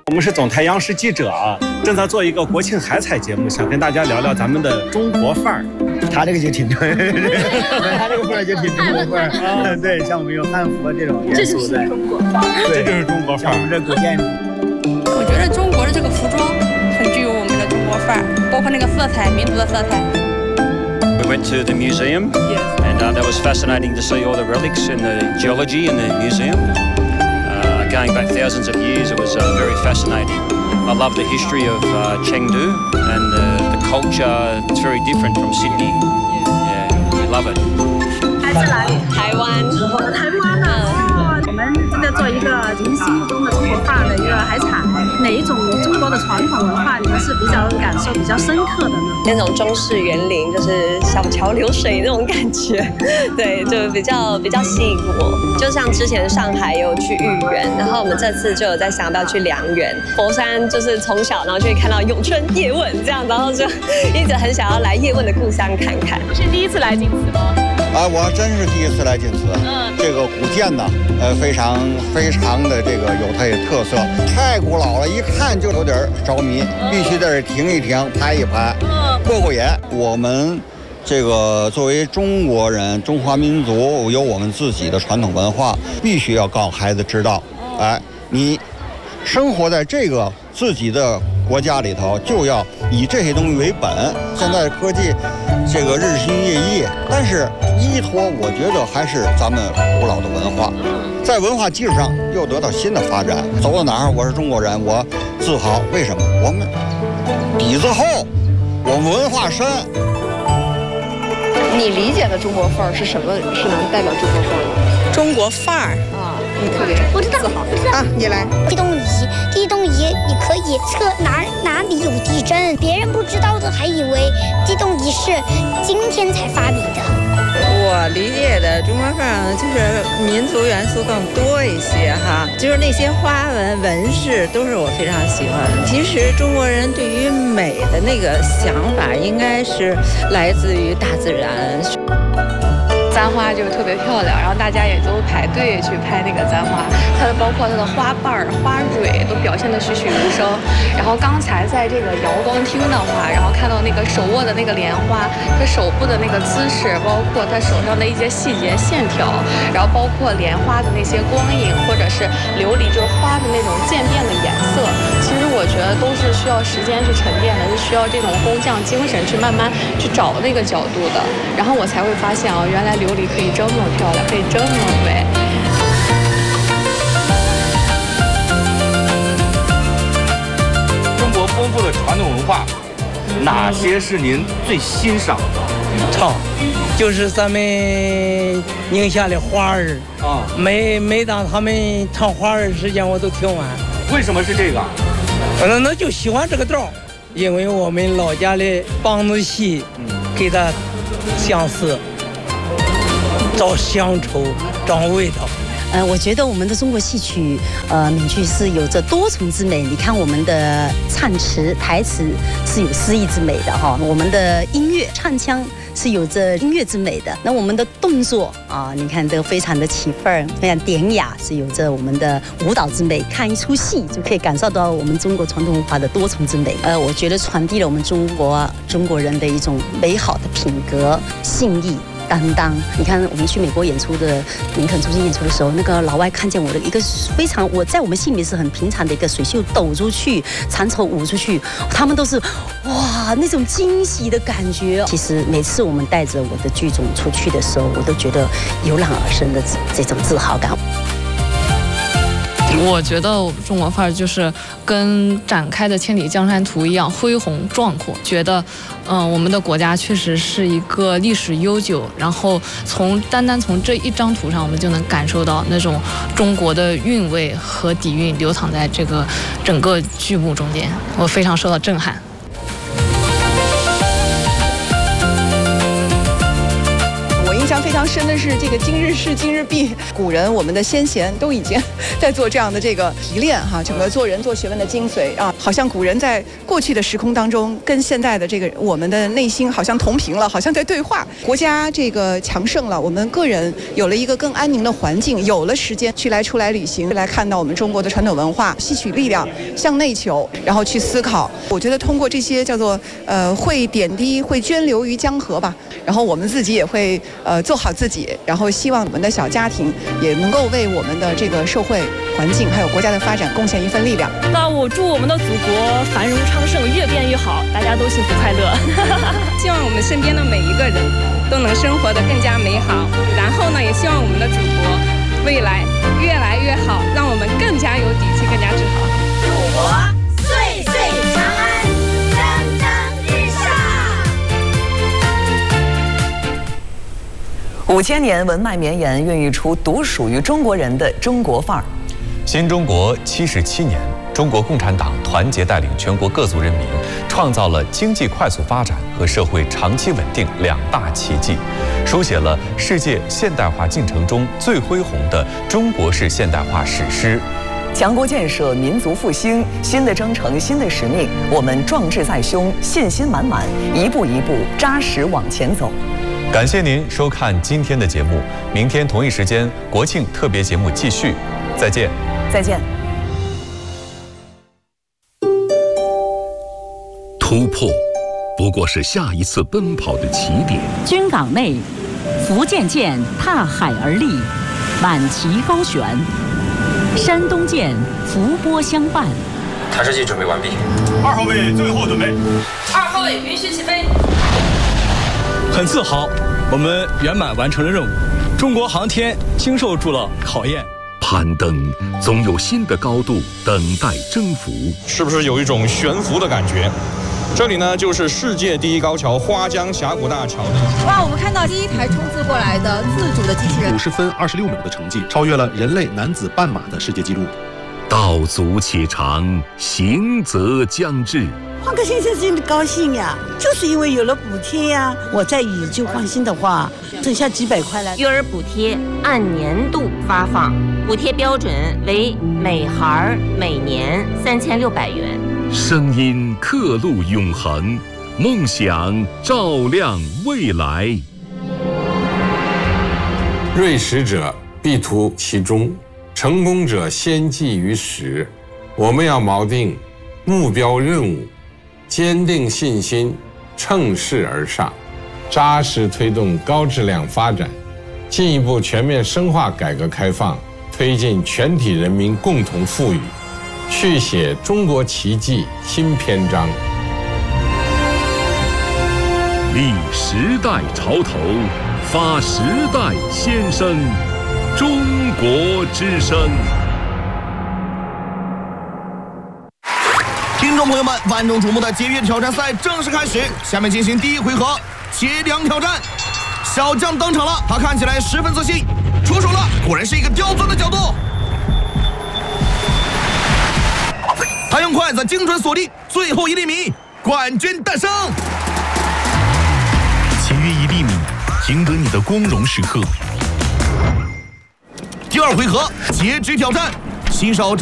我们是总台央视记者啊，正在做一个国庆海采节目，想跟大家聊聊咱们的中国范儿。 他这个就挺他这个范儿就挺中国范儿。对，像我们有汉服这种元素在， 这就是中国范儿。对，这就是中国范儿。 像我们这古建筑， 我觉得中国的这个服装很具有我们的中国范儿，包括那个色彩，民族的色彩。 We went to the museum, and that was fascinating to see all the relics and the geology in the museum. Going back thousands of years, it was very fascinating. I love the history of Chengdu and the culture. It's very different from Sydney. Yeah, we love it. 来自哪里？ 台湾。 台湾的。我们正在做一个您心目中的中国范儿的一个海采，哪一种中国的传统文化你们是比较感受比较深刻的呢？ 那种中式园林，就是小桥流水那种感觉，对，就比较吸引我。就像之前上海也有去豫园，然后我们这次就有在想要不要去良园。佛山就是从小然后就会看到咏春、叶问这样，然后就一直很想要来叶问的故乡看看。 是第一次来晋祠吗？ 我真是第一次来晋祠。这个古建呢，非常的这个有它的特色，太古老了，一看就有点着迷，必须在这停一停，拍一拍，过眼。我们这个作为中国人，中华民族有我们自己的传统文化，必须要告诉孩子知道。你生活在这个自己的国家里头，就要以这些东西为本。现在科技这个日新月异，但是依托我觉得还是咱们古老的文化，在文化基础上又得到新的发展。走到哪儿，我是中国人，我自豪。为什么？我们底子厚，我们文化深。 你理解的中国范儿是什么？是能代表中国范儿的？ 中国范儿啊，你特别我知道自豪啊！你来， 地动仪你可以测哪里有地震，别人不知道的还以为地动仪是今天才发明的。 我理解的中国范儿就是民族元素更多一些哈，就是那些花纹纹饰都是我非常喜欢的。其实中国人对于美的那个想法，应该是来自于大自然。 簪花就特别漂亮，然后大家也都排队去拍那个簪花，包括它的花瓣、花蕊都表现得栩栩如生。然后刚才在这个瑶光厅的话，然后看到那个手握的那个莲花，它手部的那个姿势，包括它手上的一些细节线条，然后包括莲花的那些光影，或者是琉璃就是花的那种渐变的颜色，其实我觉得都是需要时间去沉淀的，是需要这种工匠精神去慢慢去找那个角度的。然后我才会发现原来琉璃可以这么漂亮，可以这么美。 中国丰富的传统文化，哪些是您最欣赏的？ 唱，就是咱们宁夏的花儿啊。每当他们唱花儿时间，我都听完。 为什么是这个？ 那就喜欢这个调，因为我们老家的梆子戏，跟它相似。找乡愁，找味道。 我觉得我们的中国戏曲，闽剧是有着多重之美。你看我们的唱词、台词是有诗意之美的哈，我们的音乐唱腔是有着音乐之美的。那我们的动作啊，你看都非常的起范儿，非常典雅，是有着我们的舞蹈之美。看一出戏就可以感受到我们中国传统文化的多重之美。我觉得传递了我们中国人的一种美好的品格、信义。担当，你看我们去美国演出的林肯中心演出的时候，那个老外看见我的一个非常我在我们心里是很平常的一个水袖抖出去，长绸舞出去，他们都是哇那种惊喜的感觉。其实每次我们带着我的剧种出去的时候，我都觉得油然而生的这种自豪感。 我觉得中国范儿就是跟展开的千里江山图一样恢宏壮阔，觉得我们的国家确实是一个历史悠久，然后单单从这一张图上，我们就能感受到那种中国的韵味和底蕴流淌在这个整个剧目中间，我非常受到震撼。 我印象象非常深的是这个今日事今日毕，古人我们的先贤都已经在做这样的这个提炼哈，整个做人做学问的精髓啊，好像古人在过去的时空当中跟现在的这个我们的内心好像同频了，好像在对话。国家这个强盛了，我们个人有了一个更安宁的环境，有了时间出来旅行，来看到我们中国的传统文化，吸取力量，向内求，然后去思考。我觉得通过这些叫做会点滴，会涓流于江河吧。然后我们自己也会做好自己，然后希望我们的小家庭也能够为我们的这个社会环境还有国家的发展贡献一份力量。 那我祝我们的祖国繁荣昌盛，越变越好，大家都幸福快乐。 希望我们身边的每一个人都能生活得更加美好，然后呢，也希望我们的祖国未来越来越好，让我们更加有底气，更加自豪。 祖国岁岁长安，蒸蒸日上。 5000年文脉绵延，孕育出独属于中国人的中国范儿。 新中国77年，中国共产党团结带领全国各族人民，创造了经济快速发展和社会长期稳定2大奇迹，书写了世界现代化进程中最恢宏的中国式现代化史诗。 强国建设，民族复兴，新的征程，新的使命，我们壮志在胸，信心满满，一步一步扎实往前走。 感谢您收看今天的节目，明天同一时间国庆特别节目继续，再见。 再见。 突破不过是下一次奔跑的起点。 军港内，福建舰踏海而立，满旗高悬；山东舰伏波相伴。 探视器准备完毕。 2号位最后准备。 2号位允许起飞。 很自豪，我们圆满完成了任务。中国航天经受住了考验。 攀登总有新的高度等待征服， 是不是有一种悬浮的感觉？这里呢，就是世界第一高桥花江峡谷大桥。 哇，我们看到第一台冲刺过来的自主的机器人 ，50分26秒的成绩，超越了人类男子半马的世界纪录。 道阻且长，行则将至。 换个先生真的高兴呀，就是因为有了补贴呀。我在以旧换新的话，剩下几百块了。 育儿补贴按年度发放，补贴标准为每孩每年3600元。 声音刻录永恒，梦想照亮未来。 锐识者必图其中，成功者先记于始。我们要锚定目标任务，坚定信心，乘势而上，扎实推动高质量发展，进一步全面深化改革开放，推进全体人民共同富裕，续写中国奇迹新篇章。 立时代潮头，发时代先声，中国之声。 听众朋友们，万众瞩目的节约挑战赛正式开始，下面进行第一回合切梁挑战。小将登场了，他看起来十分自信，出手了，果然是一个刁钻的角度。他用筷子精准锁定最后1厘米，冠军诞生。 签约1厘米，赢得你的光荣时刻。 第2回合截肢挑战，新手